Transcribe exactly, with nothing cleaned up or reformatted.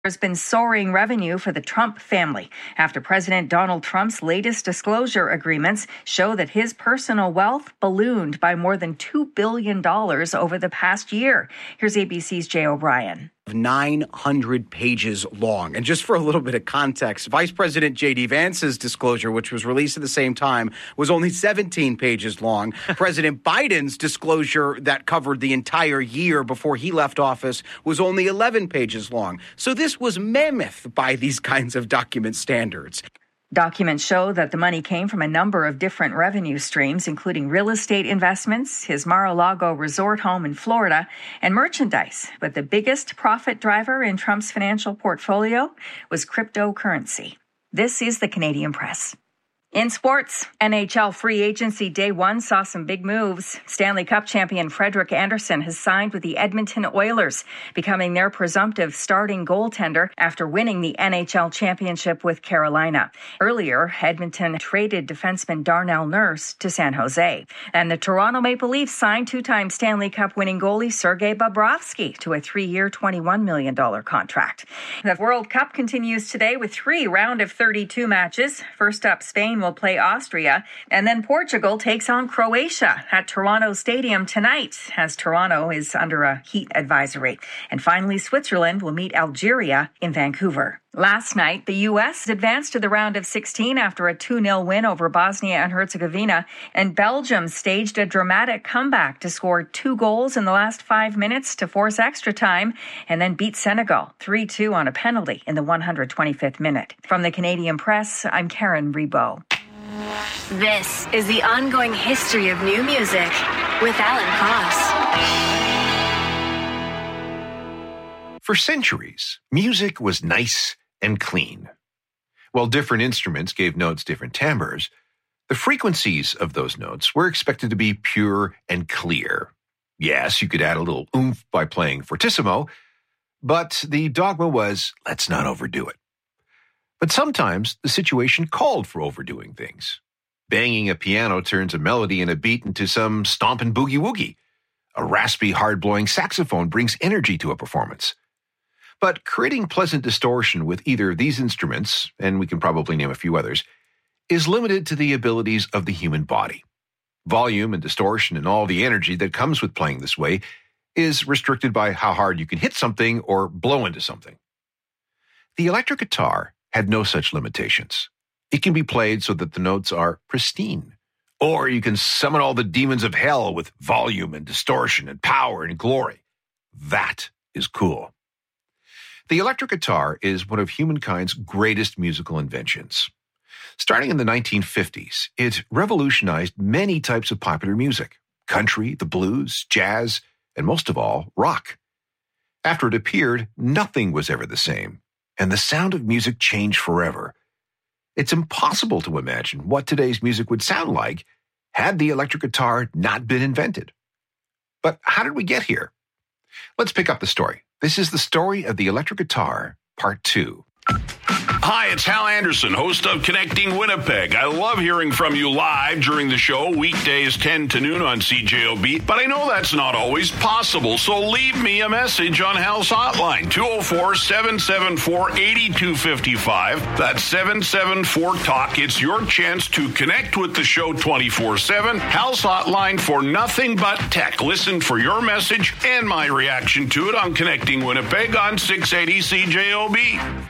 There's been soaring revenue for the Trump family after President Donald Trump's latest disclosure agreements show that his personal wealth ballooned by more than two billion dollars over the past year. Here's A B C's Jay O'Brien. nine hundred pages long. And just for a little bit of context, Vice President J D. Vance's disclosure, which was released at the same time, was only seventeen pages long. President Biden's disclosure that covered the entire year before he left office was only eleven pages long. So this was mammoth by these kinds of document standards. Documents show that the money came from a number of different revenue streams, including real estate investments, his Mar-a-Lago resort home in Florida, and merchandise. But the biggest profit driver in Trump's financial portfolio was cryptocurrency. This is the Canadian Press. In sports, N H L free agency day one saw some big moves. Stanley Cup champion Frederik Andersen has signed with the Edmonton Oilers, becoming their presumptive starting goaltender after winning the N H L championship with Carolina. Earlier, Edmonton traded defenseman Darnell Nurse to San Jose. And the Toronto Maple Leafs signed two-time Stanley Cup winning goalie Sergei Bobrovsky to a three-year, twenty-one million dollars contract. The World Cup continues today with three round of thirty-two matches. First up, Spain will play Austria, and then Portugal takes on Croatia at Toronto Stadium tonight, as Toronto is under a heat advisory. And finally, Switzerland will meet Algeria in Vancouver. Last night, the U S advanced to the round of sixteen after a two nil win over Bosnia and Herzegovina, and Belgium staged a dramatic comeback to score two goals in the last five minutes to force extra time, and then beat Senegal three two on a penalty in the one hundred twenty-fifth minute. From the Canadian Press, I'm Karen Rebo. This is the ongoing history of new music with Alan Cross. For centuries, music was nice and clean. While different instruments gave notes different timbres, the frequencies of those notes were expected to be pure and clear. Yes, you could add a little oomph by playing fortissimo, but the dogma was, let's not overdo it. But sometimes the situation called for overdoing things. Banging a piano turns a melody and a beat into some stompin' boogie-woogie. A raspy, hard-blowing saxophone brings energy to a performance. But creating pleasant distortion with either of these instruments, and we can probably name a few others, is limited to the abilities of the human body. Volume and distortion and all the energy that comes with playing this way is restricted by how hard you can hit something or blow into something. The electric guitar had no such limitations. It can be played so that the notes are pristine, or you can summon all the demons of hell with volume and distortion and power and glory. That is cool. The electric guitar is one of humankind's greatest musical inventions. Starting in the nineteen fifties, it revolutionized many types of popular music: country, the blues, jazz, and most of all, rock. After it appeared, nothing was ever the same, and the sound of music changed forever. It's impossible to imagine what today's music would sound like had the electric guitar not been invented. But how did we get here? Let's pick up the story. This is the story of the electric guitar, part two. Hi, it's Hal Anderson, host of Connecting Winnipeg. I love hearing from you live during the show, weekdays ten to noon on C J O B, but I know that's not always possible, so leave me a message on Hal's hotline, two oh four, seven seven four, eight two five five. That's seven seven four, talk. It's your chance to connect with the show twenty-four seven. Hal's hotline for nothing but tech. Listen for your message and my reaction to it on Connecting Winnipeg on six eighty C J O B.